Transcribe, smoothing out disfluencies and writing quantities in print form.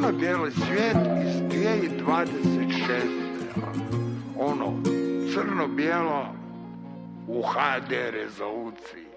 crno-bijeli svijet iz 2026. Ono, crno-bijelo u HD rezoluciji.